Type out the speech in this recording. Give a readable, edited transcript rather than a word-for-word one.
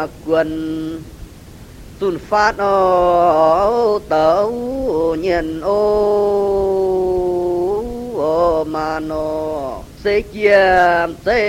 quần tuần phát ô tấu nhiên ô mà nó sẽ chia sẽ